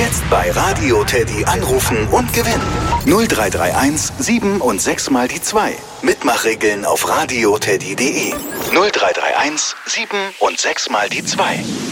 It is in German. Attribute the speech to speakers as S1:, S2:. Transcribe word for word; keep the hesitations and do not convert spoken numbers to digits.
S1: Jetzt bei Radio Teddy anrufen und gewinnen. null drei drei eins sieben und sechs mal die zwei. Mitmachregeln auf radioteddy punkt de. null drei drei eins sieben und sechs mal die zwei.